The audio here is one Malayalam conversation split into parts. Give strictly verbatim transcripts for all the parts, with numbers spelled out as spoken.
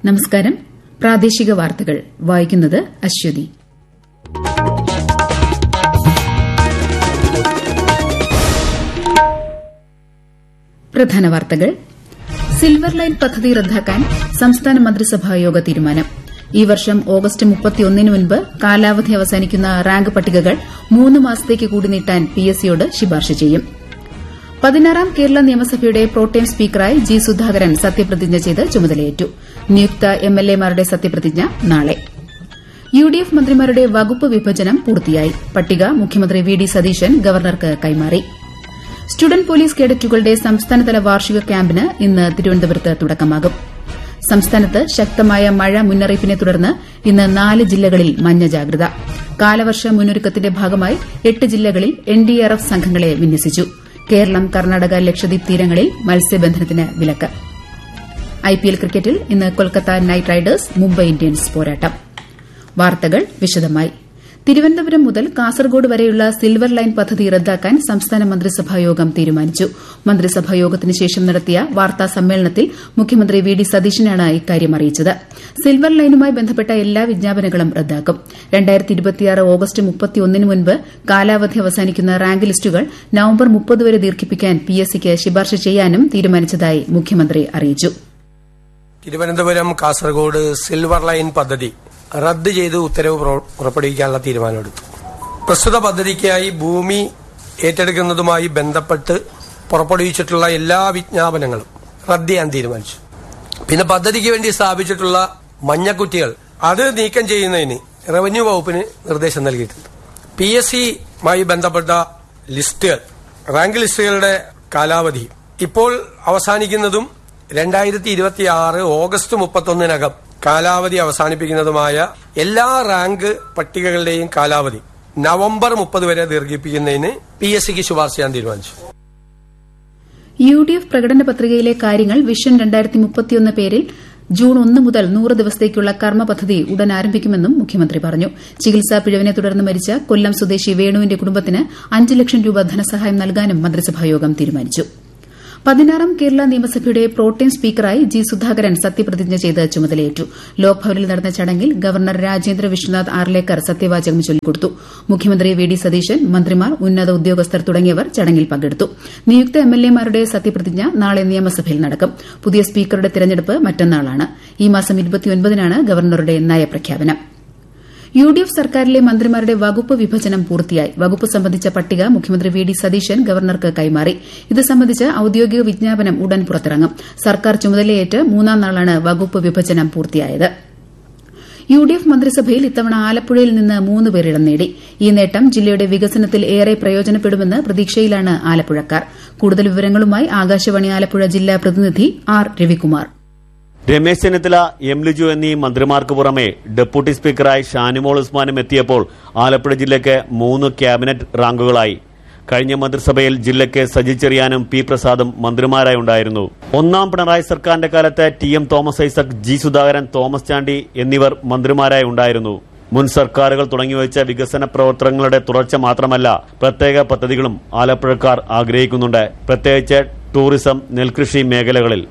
നമസ്കാരം. പ്രാദേശിക വാർത്തകൾ വായിക്കുന്നത് അശ്വതി. പ്രധാന വാർത്തകൾ. സിൽവർ ലൈൻ പദ്ധതി റദ്ദാക്കാൻ സംസ്ഥാന മന്ത്രിസഭാ യോഗ തീരുമാനം. ഈ വർഷം ഓഗസ്റ്റ് മുപ്പത്തിയൊന്നിന് മുൻപ് കാലാവധി അവസാനിക്കുന്ന റാങ്ക് പട്ടികകൾ മൂന്ന് മാസത്തേക്ക് കൂടി നീട്ടാൻ പിഎസ്സിയോട് ശുപാർശ ചെയ്യും. പതിനാറാം കേരള നിയമസഭയുടെ പ്രോടേം സ്പീക്കറായി ജി സുധാകരൻ സത്യപ്രതിജ്ഞ ചെയ്ത് ചുമതലയേറ്റു. നിയുക്ത എംഎൽഎമാരുടെ സത്യപ്രതിജ്ഞ നാളെ. യുഡിഎഫ് മന്ത്രിമാരുടെ വകുപ്പ് വിഭജനം പൂർത്തിയായി. പട്ടിക മുഖ്യമന്ത്രി വി ഡി സതീശൻ ഗവർണർക്ക് കൈമാറി. സ്റ്റുഡന്റ് പോലീസ് കേഡറ്റുകളുടെ സംസ്ഥാനതല വാർഷിക ക്യാമ്പിന് ഇന്ന് തിരുവനന്തപുരത്ത് തുടക്കമാകും. സംസ്ഥാനത്ത് ശക്തമായ മഴ മുന്നറിയിപ്പിനെ തുടർന്ന് ഇന്ന് നാല് ജില്ലകളിൽ മഞ്ഞ ജാഗ്രത. കാലവർഷ മുന്നൊരുക്കത്തിന്റെ ഭാഗമായി എട്ട് ജില്ലകളിൽ എൻഡിആർഎഫ് സംഘങ്ങളെ വിന്യസിച്ചു. കേരളം, കർണാടക, ലക്ഷദ്വീപ് തീരങ്ങളിൽ മത്സ്യബന്ധനത്തിന് വിലക്ക്. ഐപിഎൽ ക്രിക്കറ്റിൽ ഇന്ന് Kolkata night Riders Mumbai Indians പോരാട്ടം. വാർത്തകൾ വിശദമായി. തിരുവനന്തപുരം മുതൽ കാസർഗോഡ് വരെയുള്ള സിൽവർ ലൈൻ പദ്ധതി റദ്ദാക്കാൻ സംസ്ഥാന മന്ത്രിസഭാ യോഗം തീരുമാനിച്ചു. മന്ത്രിസഭാ യോഗത്തിന് ശേഷം നടത്തിയ വാർത്താ സമ്മേളനത്തിൽ മുഖ്യമന്ത്രി വി ഡി സതീശനാണ് ഇക്കാര്യം അറിയിച്ചത്. സിൽവർ ലൈനുമായി ബന്ധപ്പെട്ട എല്ലാ വിജ്ഞാപനങ്ങളും റദ്ദാക്കും. ഓഗസ്റ്റ് മുപ്പത്തിയൊന്നിന് മുൻപ് കാലാവധി അവസാനിക്കുന്ന റാങ്ക് ലിസ്റ്റുകൾ നവംബർ മുപ്പത് വരെ ദീർഘിപ്പിക്കാൻ പിഎസ്സിക്ക് ശുപാർശ ചെയ്യാനും തീരുമാനിച്ചതായി മുഖ്യമന്ത്രി അറിയിച്ചു. തിരുവനന്തപുരം കാസർഗോഡ് സിൽവർ ലൈൻ പദ്ധതി റദ്ദ് ചെയ്ത് ഉത്തരവ് പുറപ്പെടുവിക്കാനുള്ള തീരുമാനമെടുത്തു. പ്രസ്തുത പദ്ധതിക്കായി ഭൂമി ഏറ്റെടുക്കുന്നതുമായി ബന്ധപ്പെട്ട് പുറപ്പെടുവിച്ചിട്ടുള്ള എല്ലാ വിജ്ഞാപനങ്ങളും റദ്ദ് ചെയ്യാൻ തീരുമാനിച്ചു. പിന്നെ പദ്ധതിക്ക് വേണ്ടി സ്ഥാപിച്ചിട്ടുള്ള മഞ്ഞക്കുറ്റികൾ അത് നീക്കം ചെയ്യുന്നതിന് റവന്യൂ വകുപ്പിന് നിർദ്ദേശം നൽകിയിട്ടുണ്ട്. പി എസ് സിയുമായി ബന്ധപ്പെട്ട ലിസ്റ്റുകൾ, റാങ്ക് ലിസ്റ്റുകളുടെ കാലാവധി ഇപ്പോൾ അവസാനിക്കുന്നതും രണ്ടായിരത്തി ഇരുപത്തി ആറ് ഓഗസ്റ്റ് മുപ്പത്തൊന്നിനകം കാലാവധി അവസാനിപ്പിക്കുന്നതുമായ എല്ലാ റാങ്ക് പട്ടികകളുടെയും കാലാവധി നവംബർ മുപ്പത് വരെ ദീർഘിപ്പിക്കുന്നതിന് പി എസ് സിക്ക് ശുപാർശ ചെയ്യാൻ തീരുമാനിച്ചു. യു ഡി എഫ് പ്രകടന പത്രികയിലെ കാര്യങ്ങൾ വിഷൻ രണ്ടായിരത്തി മുപ്പത്തിയൊന്ന് പേരിൽ ജൂൺ ഒന്ന് മുതൽ നൂറ് ദിവസത്തേക്കുള്ള കർമ്മ പദ്ധതി ഉടൻ ആരംഭിക്കുമെന്നും മുഖ്യമന്ത്രി പറഞ്ഞു. ചികിത്സാ പിഴവിനെ തുടർന്ന് മരിച്ച കൊല്ലം സ്വദേശി വേണുവിന്റെ കുടുംബത്തിന് അഞ്ച് ലക്ഷം രൂപ ധനസഹായം നൽകാനും മന്ത്രിസഭായോഗം തീരുമാനിച്ചു. പതിനാറാം കേരള നിയമസഭയുടെ പ്രോടേം സ്പീക്കറായി ജി സുധാകരൻ സത്യപ്രതിജ്ഞ ചെയ്ത് ചുമതലയേറ്റു. ലോക്ഭവനിൽ നടന്ന ചടങ്ങിൽ ഗവർണർ രാജേന്ദ്ര വിശ്വനാഥ് ആർലേക്കർ സത്യവാചകം ചൊല്ലിക്കൊടുത്തു. മുഖ്യമന്ത്രി വി ഡി സതീശൻ, മന്ത്രിമാർ, ഉന്നത ഉദ്യോഗസ്ഥർ തുടങ്ങിയവർ ചടങ്ങിൽ പങ്കെടുത്തു. നിയുക്ത എംഎൽഎമാരുടെ സത്യപ്രതിജ്ഞ നാളെ നിയമസഭയിൽ നടക്കും. പുതിയ സ്പീക്കറുടെ തെരഞ്ഞെടുപ്പ് മറ്റന്നാളാണ്. ഈ മാസം ഇരുപത്തിയൊൻപതിനാണ് ഗവർണറുടെ നയപ്രഖ്യാപനം. യു ഡി എഫ് സർക്കാരിലെ മന്ത്രിമാരുടെ വകുപ്പ് വിഭജനം പൂർത്തിയായി. വകുപ്പ് സംബന്ധിച്ച പട്ടിക മുഖ്യമന്ത്രി വി ഡി സതീശൻ ഗവർണർക്ക് കൈമാറി. ഇത് സംബന്ധിച്ച് ഔദ്യോഗിക വിജ്ഞാപനം ഉടൻ പുറത്തിറങ്ങും. സർക്കാർ ചുമതലയേറ്റ് മൂന്നാം നാളാണ് വകുപ്പ് വിഭജനം പൂർത്തിയായത്. യു ഡി എഫ് മന്ത്രിസഭയിൽ ഇത്തവണ ആലപ്പുഴയിൽ നിന്ന് മൂന്ന് പേർ ഇടം നേടി. ഈ നേട്ടം ജില്ലയുടെ വികസനത്തിൽ ഏറെ പ്രയോജനപ്പെടുമെന്ന് പ്രതീക്ഷയിലാണ് ആലപ്പുഴക്കാർ. കൂടുതൽ വിവരങ്ങളുമായി ആകാശവാണി ആലപ്പുഴ ജില്ലാ പ്രതിനിധി ആർ രവികുമാർ. രമേശ് ചെന്നിത്തല, എം ലിജു എന്നീ മന്ത്രിമാർക്ക് പുറമെ ഡെപ്യൂട്ടി സ്പീക്കറായി ഷാനിമോൾ ഉസ്മാനും എത്തിയപ്പോൾ ആലപ്പുഴ ജില്ലയ്ക്ക് മൂന്ന് ക്യാബിനറ്റ് റാങ്കുകളായി. കഴിഞ്ഞ മന്ത്രിസഭയിൽ ജില്ലയ്ക്ക് സജി ചെറിയാനും പി പ്രസാദും മന്ത്രിമാരായി ഉണ്ടായിരുന്നു. ഒന്നാം പിണറായി സർക്കാരിന്റെ കാലത്ത് T M Thomas Isaac, G Sudhakaran, Thomas Chandy എന്നിവർ മന്ത്രിമാരായി ഉണ്ടായിരുന്നു. മുൻ സർക്കാരുകൾ തുടങ്ങിവെച്ച വികസന പ്രവർത്തനങ്ങളുടെ തുടർച്ച മാത്രമല്ല, പ്രത്യേക പദ്ധതികളും ആലപ്പുഴക്കാർ ആഗ്രഹിക്കുന്നുണ്ട്, പ്രത്യേകിച്ച് ടൂറിസം, നെൽകൃഷി മേഖലകളിൽ.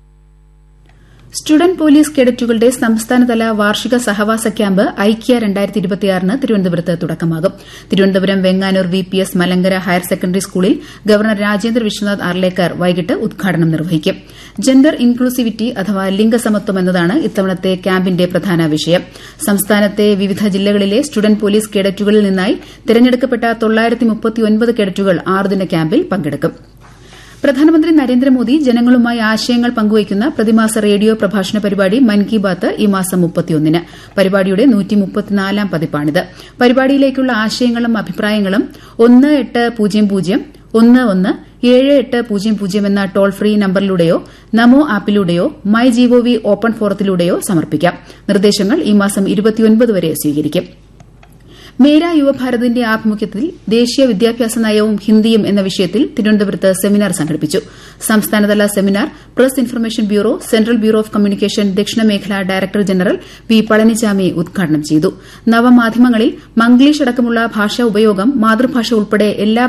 സ്റ്റുഡന്റ് പോലീസ് കേഡറ്റുകളുടെ സംസ്ഥാനതല വാർഷിക സഹവാസ ക്യാമ്പ് ഐക്യ രണ്ടായിരത്തി ഇരുപത്തിയാറിന് തിരുവനന്തപുരത്ത് തുടക്കമാകും. Thiruvananthapuram Venganoor V P S Malankara higher secondary സ്കൂളിൽ ഗവർണർ രാജേന്ദ്ര വിശ്വനാഥ് ആർലേക്കർ വൈകിട്ട് ഉദ്ഘാടനം നിർവഹിക്കും. ജെൻഡർ ഇൻക്ലൂസിവിറ്റി അഥവാ ലിംഗസമത്വം എന്നതാണ് ഇത്തവണത്തെ ക്യാമ്പിന്റെ പ്രധാന വിഷയം. സംസ്ഥാനത്തെ വിവിധ ജില്ലകളിലെ സ്റ്റുഡന്റ് പോലീസ് കേഡറ്റുകളിൽ നിന്നായി തെരഞ്ഞെടുക്കപ്പെട്ട തൊള്ളായിരത്തി മുപ്പത്തിയൊൻപത് കേഡറ്റുകൾ ആറുദിന ക്യാമ്പിൽ പങ്കെടുക്കും. പ്രധാനമന്ത്രി നരേന്ദ്രമോദി ജനങ്ങളുമായി ആശയങ്ങൾ പങ്കുവയ്ക്കുന്ന പ്രതിമാസ റേഡിയോ പ്രഭാഷണ പരിപാടി മൻ കി ബാത്ത് ഈ മാസം മുപ്പത്തിയൊന്നിന്. പരിപാടിയുടെ നൂറ്റിമുപ്പത്തിനാലാം പതിപ്പാണിത്. പരിപാടിയിലേക്കുള്ള ആശയങ്ങളും അഭിപ്രായങ്ങളും ഒന്ന് എട്ട് പൂജ്യം പൂജ്യം ഒന്ന് ഒന്ന് ഏഴ് എട്ട് പൂജ്യം പൂജ്യം എന്ന toll free നമ്പറിലൂടെയോ Namo ആപ്പിലൂടെയോ my G O V open ഫോറത്തിലൂടെയോ സമർപ്പിക്കാം. നിർദ്ദേശങ്ങൾ ഈ മാസം ഇരുപത്തിയൊൻപത് വരെ സ്വീകരിക്കും. മേരാ യുവഭാരതിന്റെ ആഭിമുഖ്യത്തിൽ ദേശീയ വിദ്യാഭ്യാസ നയവും ഹിന്ദിയും എന്ന വിഷയത്തിൽ തിരുവനന്തപുരത്ത് സെമിനാർ സംഘടിപ്പിച്ചു. സംസ്ഥാനതല seminar press information bureau, central bureau of communication ദക്ഷിണ മേഖലാ ഡയറക്ടർ ജനറൽ വി പളനിച്ചാമി ഉദ്ഘാടനം ചെയ്തു. നവമാധ്യമങ്ങളിൽ മംഗ്ലീഷ് അടക്കമുള്ള ഭാഷാ ഉപയോഗം മാതൃഭാഷ ഉൾപ്പെടെ എല്ലാ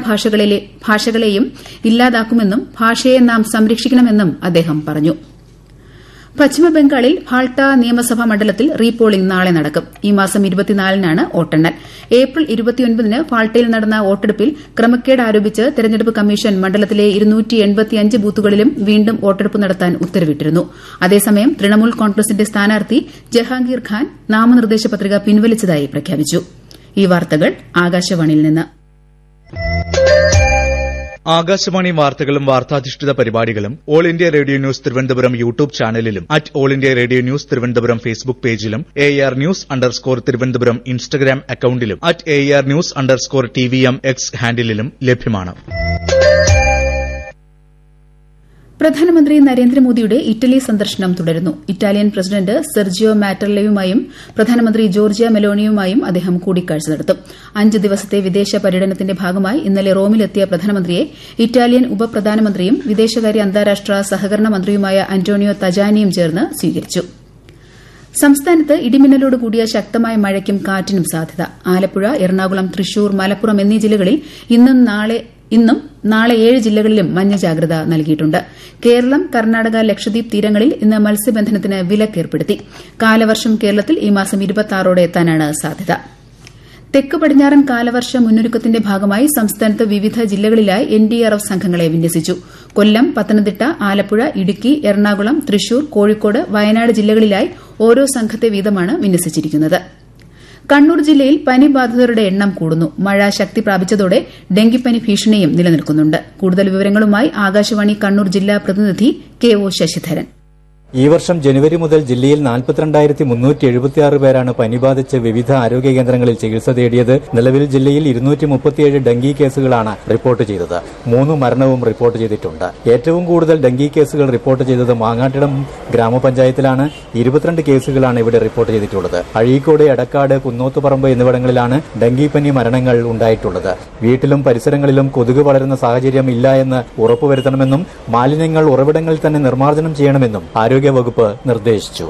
ഭാഷകളെയും ഇല്ലാതാക്കുമെന്നും ഭാഷയെ നാം സംരക്ഷിക്കണമെന്നും അദ്ദേഹം പറഞ്ഞു. പശ്ചിമബംഗാളിൽ ഫാൾട്ട നിയമസഭാ മണ്ഡലത്തിൽ റീപോളിംഗ് നാളെ നടക്കും. ഈ മാസം ഇരുപത്തിനാലിനാണ് വോട്ടെണ്ണൽ. ഏപ്രിൽ ഇരുപത്തിയൊൻപതിന് ഫാൾട്ടയിൽ നടന്ന വോട്ടെടുപ്പിൽ ക്രമക്കേട് ആരോപിച്ച് തെരഞ്ഞെടുപ്പ് കമ്മീഷൻ മണ്ഡലത്തിലെ ഇരുന്നൂറ്റി എൺപത്തിയഞ്ച് ബൂത്തുകളിലും വീണ്ടും വോട്ടെടുപ്പ് നടത്താൻ ഉത്തരവിട്ടിരുന്നു. അതേസമയം തൃണമൂൽ കോൺഗ്രസിന്റെ സ്ഥാനാർത്ഥി ജഹാംഗീർ ഖാൻ നാമനിർദ്ദേശ പത്രിക പിൻവലിച്ചതായി പ്രഖ്യാപിച്ചു. ഈ വാർത്തകൾ ആകാശവാണിയിൽ നിന്ന്. ആകാശവാണി വാർത്തകളും വാർത്താധിഷ്ഠിത പരിപാടികളും all India radio news Thiruvananthapuram YouTube ചാനലിലും at all India radio news Thiruvananthapuram Facebook പേജിലും A R news underscore Thiruvananthapuram Instagram അക്കൌണ്ടിലും at A R news underscore T V M X ഹാൻഡിലും ലഭ്യമാണ്. പ്രധാനമന്ത്രി നരേന്ദ്രമോദിയുടെ ഇറ്റലി സന്ദർശനം തുടരുന്നു. ഇറ്റാലിയൻ പ്രസിഡന്റ് സെർജിയോ മാറ്റർലയുമായും പ്രധാനമന്ത്രി ജോർജിയ മെലോണിയുമായും അദ്ദേഹം കൂടിക്കാഴ്ച നടത്തും. അഞ്ച് ദിവസത്തെ വിദേശ പര്യടനത്തിന്റെ ഭാഗമായി ഇന്നലെ റോമിലെത്തിയ പ്രധാനമന്ത്രിയെ ഇറ്റാലിയൻ ഉപപ്രധാനമന്ത്രിയും വിദേശകാര്യ അന്താരാഷ്ട്ര സഹകരണ മന്ത്രിയുമായ അന്റോണിയോ തജാനിയും ചേർന്ന് സ്വീകരിച്ചു. സംസ്ഥാനത്ത് ഇടിമിന്നലോട് കൂടിയ ശക്തമായ മഴയ്ക്കും കാറ്റിനും സാധ്യത. ആലപ്പുഴ, എറണാകുളം, തൃശൂർ, മലപ്പുറം എന്നീ ജില്ലകളിൽ ഇന്നും നാളെ ഇന്നും നാളെ ഏഴ് ജില്ലകളിലും മഞ്ഞ ജാഗ്രത നൽകിയിട്ടുണ്ട്. കേരളം, കർണാടക, ലക്ഷദ്വീപ് തീരങ്ങളിൽ ഇന്ന് മത്സ്യബന്ധനത്തിന് വിലക്കേർപ്പെടുത്തി. കാലവർഷം കേരളത്തിൽ ഈ മാസം ഇരുപത്തിയാറോടെ എത്താനാണ് സാധ്യത. തെക്ക് പടിഞ്ഞാറൻ കാലവർഷ മുന്നൊരുക്കത്തിന്റെ ഭാഗമായി സംസ്ഥാനത്ത് വിവിധ ജില്ലകളിലായി എൻ ഡി ആർ എഫ് സംഘങ്ങളെ വിന്യസിച്ചു. കൊല്ലം, പത്തനംതിട്ട, ആലപ്പുഴ, ഇടുക്കി, എറണാകുളം, തൃശൂർ, കോഴിക്കോട്, വയനാട് ജില്ലകളിലായി ഓരോ സംഘത്തെ വീതമാണ് വിന്യസിച്ചിരിക്കുന്നത്. കണ്ണൂർ ജില്ലയിൽ പനി ബാധിതരുടെ എണ്ണം കൂടുന്നു. മഴ ശക്തി പ്രാപിച്ചതോടെ ഡെങ്കിപ്പനി ഭീഷണിയും നിലനിൽക്കുന്നുണ്ട്. കൂടുതൽ വിവരങ്ങളുമായി ആകാശവാണി കണ്ണൂർ ജില്ലാ പ്രതിനിധി കെ ഒ ശശിധരൻ. ഈ വർഷം ജനുവരി മുതൽ ജില്ലയിൽ നാൽപ്പത്തിരണ്ടായിരത്തി മുന്നൂറ്റി എഴുപത്തിയാറ് പേരാണ് പനി ബാധിച്ച് വിവിധ ആരോഗ്യ കേന്ദ്രങ്ങളിൽ ചികിത്സ തേടിയത്. നിലവിൽ ജില്ലയിൽ ഇരുന്നൂറ്റി മുപ്പത്തിയേഴ് ഡെങ്കി കേസുകളാണ് റിപ്പോർട്ട് ചെയ്തത്. മൂന്ന് മരണവും റിപ്പോർട്ട് ചെയ്തിട്ടുണ്ട്. ഏറ്റവും കൂടുതൽ ഡെങ്കി കേസുകൾ റിപ്പോർട്ട് ചെയ്തത് മാങ്ങാട്ടിടം ഗ്രാമപഞ്ചായത്തിലാണ്. ഇരുപത്തിരണ്ട് കേസുകളാണ് ഇവിടെ റിപ്പോർട്ട് ചെയ്തിട്ടുള്ളത്. അഴീക്കോട്, എടക്കാട്, കുന്നോത്തുപറമ്പ് എന്നിവിടങ്ങളിലാണ് ഡെങ്കിപ്പനി മരണങ്ങൾ ഉണ്ടായിട്ടുള്ളത്. വീട്ടിലും പരിസരങ്ങളിലും കൊതുക് വളരുന്ന സാഹചര്യം ഇല്ല എന്ന് ഉറപ്പുവരുത്തണമെന്നും മാലിന്യങ്ങൾ ഉറവിടങ്ങളിൽ തന്നെ നിർമ്മാർജ്ജനം ചെയ്യണമെന്നും ആരോഗ്യ വകുപ്പ് നിർദ്ദേശിച്ചു.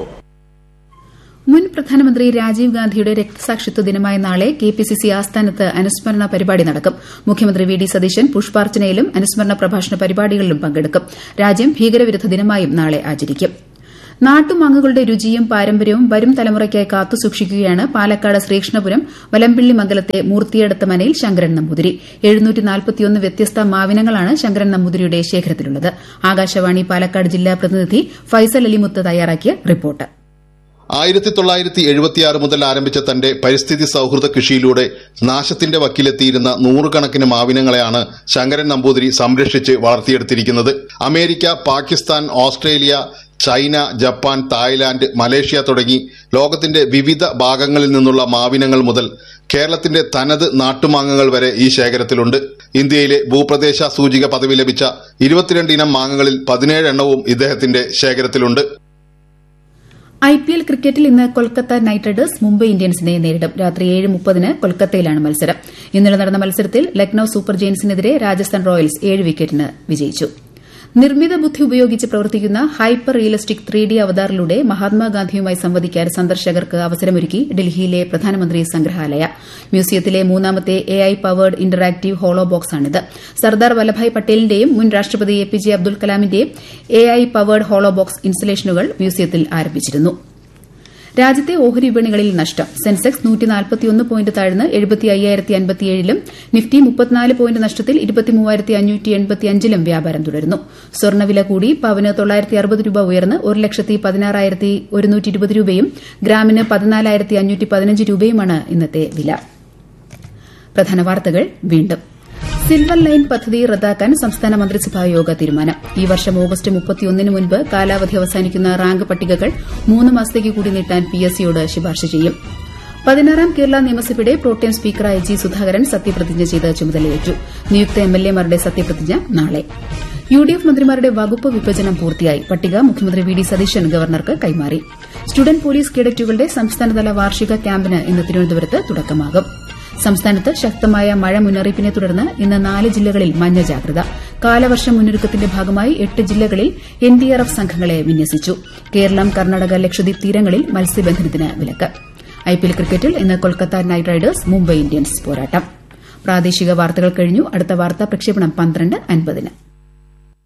മുൻ പ്രധാനമന്ത്രി രാജീവ് ഗാന്ധിയുടെ രക്തസാക്ഷിത്വ ദിനമായ നാളെ കെ പി സി സി ആസ്ഥാനത്ത് അനുസ്മരണ പരിപാടി നടക്കും. മുഖ്യമന്ത്രി വി ഡി സതീശൻ പുഷ്പാർച്ചനയിലും അനുസ്മരണ പ്രഭാഷണ പരിപാടികളിലും പങ്കെടുക്കും. രാജ്യം ഭീകരവിരുദ്ധ ദിനമായും നാളെ ആചരിക്കും. നാട്ടുമാങ്ങകളുടെ രുചിയും പാരമ്പര്യവും വരും തലമുറയ്ക്കായി കാത്തുസൂക്ഷിക്കുകയാണ് പാലക്കാട് ശ്രീകൃഷ്ണപുരം വലമ്പിള്ളി മംഗലത്തെ മൂർത്തിയടത്ത മനയിൽ ശങ്കരൻ നമ്പൂതിരി. എഴുന്നൂറ്റി നാൽപ്പത്തിയൊന്ന് വ്യത്യസ്ത മാവിനങ്ങളാണ് ശങ്കരൻ നമ്പൂതിരിയുടെ ശേഖരത്തിലുള്ളത്. ആകാശവാണി പാലക്കാട് ജില്ലാ പ്രതിനിധി ഫൈസൽ അലിമുത്ത് തയ്യാറാക്കിയ റിപ്പോർട്ട്. ആയിരത്തി തൊള്ളായിരത്തി എഴുപത്തിയാറ് മുതൽ ആരംഭിച്ച തന്റെ പരിസ്ഥിതി സൌഹൃദ കൃഷിയിലൂടെ നാശത്തിന്റെ വക്കിലെത്തിയിരുന്ന നൂറുകണക്കിന് മാവിനങ്ങളെയാണ് ശങ്കരൻ നമ്പൂതിരി സംരക്ഷിച്ച് വളർത്തിയെടുത്തിരിക്കുന്നത്. America, Pakistan, Australia, China, Japan, Thailand, Malaysia തുടങ്ങി ലോകത്തിന്റെ വിവിധ ഭാഗങ്ങളിൽ നിന്നുള്ള മാവിനങ്ങൾ മുതൽ കേരളത്തിന്റെ തനത് നാട്ടുമാങ്ങകൾ വരെ ഈ ശേഖരത്തിലുണ്ട്. ഇന്ത്യയിലെ ഭൂപ്രദേശ സൂചിക പദവി ലഭിച്ച ഇരുപത്തിരണ്ട് ഇനം മാങ്ങകളിൽ പതിനേഴ് എണ്ണവും ഇദ്ദേഹത്തിന്റെ ശേഖരത്തിലുണ്ട്. ഐ പി എൽ ക്രിക്കറ്റിൽ ഇന്ന് കൊൽക്കത്ത നൈറ്റ് റൈഡേഴ്സ് മുംബൈ ഇന്ത്യൻസിനെ നേരിടും. രാത്രി ഏഴ് മുപ്പതിന് കൊൽക്കത്തയിലാണ് മത്സരം. ഇന്നലെ നടന്ന മത്സരത്തിൽ ലക്നൌ സൂപ്പർ ജയന്റ്സിനെതിരെ രാജസ്ഥാൻ റോയൽസ് ഏഴ് വിക്കറ്റിന് വിജയിച്ചു. നിർമ്മിത ബുദ്ധി ഉപയോഗിച്ച് പ്രവർത്തിക്കുന്ന ഹൈപ്പർ റിയലിസ്റ്റിക് ത്രീ ഡി അവതാറിലൂടെ മഹാത്മാഗാന്ധിയുമായി സംവദിക്കാൻ സന്ദർശകർക്ക് അവസരമൊരുക്കി ഡൽഹിയിലെ പ്രധാനമന്ത്രി സംഗ്രഹാലയ. മ്യൂസിയത്തിലെ മൂന്നാമത്തെ A I powered interactive hollow ബോക്സാണിത്. Sardar Vallabhbhai പട്ടേലിന്റെയും മുൻ രാഷ്ട്രപതി A P J Abdul കലാമിന്റെയും A I powered hollow box ഇൻസ്റ്റലേഷനുകൾ മ്യൂസിയത്തിൽ ആരംഭിച്ചിരുന്നു. രാജ്യത്തെ ഓഹരി വിപണികളിൽ നഷ്ടം. സെൻസെക്സ് നൂറ്റി നാൽപ്പത്തിയൊന്ന് പോയിന്റ് താഴ്ന്ന് എഴുപത്തി അയ്യായിരത്തി അൻപത്തിയേഴിലും നിഫ്റ്റി മുപ്പത്തിനാല് പോയിന്റ് നഷ്ടത്തിൽ ഇരുപത്തിമൂവായിരത്തി അഞ്ഞൂറ്റി എൺപത്തിയഞ്ചിലും വ്യാപാരം തുടരുന്നു. സ്വർണ്ണവില കൂടി. പവന് തൊള്ളായിരത്തി അറുപത് രൂപ ഉയർന്ന് ഒരു ലക്ഷത്തി പതിനാറായിരത്തി ഒരുന്നൂറ്റി ഇരുപത് രൂപയും ഗ്രാമിന് പതിനാലായിരത്തി അഞ്ഞൂറ്റി പതിനഞ്ച് രൂപയുമാണ് ഇന്നത്തെ വില. പ്രധാന വാർത്തകൾ വീണ്ടും. സിൽവർ ലൈൻ പദ്ധതി റദ്ദാക്കാൻ സംസ്ഥാന മന്ത്രിസഭാ യോഗ തീരുമാനം. ഈ വർഷം ഓഗസ്റ്റ് മുപ്പത്തിയൊന്നിന് മുൻപ് കാലാവധി അവസാനിക്കുന്ന റാങ്ക് പട്ടികകൾ മൂന്ന് മാസത്തേക്ക് കൂടി നീട്ടാൻ പി എസ് സിയോട് ശുപാർശ ചെയ്യും. പതിനാറാം കേരള നിയമസഭയുടെ പ്രോട്ടേം സ്പീക്കറായ ജി സുധാകരൻ സത്യപ്രതിജ്ഞ ചെയ്ത് ചുമതലയേറ്റു. നിയുക്ത എം എൽ എമാരുടെ സത്യപ്രതിജ്ഞ നാളെ. യു ഡി എഫ് മന്ത്രിമാരുടെ വകുപ്പ് വിഭജനം പൂർത്തിയായി. പട്ടിക മുഖ്യമന്ത്രി വി ഡി സതീശൻ ഗവർണർക്ക് കൈമാറി. സ്റ്റുഡന്റ് പോലീസ് കേഡറ്റുകളുടെ സംസ്ഥാനതല വാർഷിക ക്യാമ്പിന് ഇന്ന് തിരുവനന്തപുരത്ത് തുടക്കമാകും. സംസ്ഥാനത്ത് ശക്തമായ മഴ മുന്നറിയിപ്പിനെ തുടർന്ന് ഇന്ന് നാല് ജില്ലകളിൽ മഞ്ഞ ജാഗ്രത. കാലവർഷ മുന്നൊരുക്കത്തിന്റെ ഭാഗമായി എട്ട് ജില്ലകളിൽ എൻ ഡി ആർ എഫ് സംഘങ്ങളെ വിന്യസിച്ചു. കേരളം, കർണാടക, ലക്ഷദ്വീപ് തീരങ്ങളിൽ മത്സ്യബന്ധനത്തിന് വിലക്ക്. ഐ പി എൽ ക്രിക്കറ്റിൽ ഇന്ന് Kolkata night Riders Mumbai Indians പോരാട്ടം. പ്രാദേശിക വാർത്തകൾ കഴിഞ്ഞു. അടുത്ത വാർത്താ പ്രക്ഷേപണം പന്ത്രണ്ട് അൻപതിന്.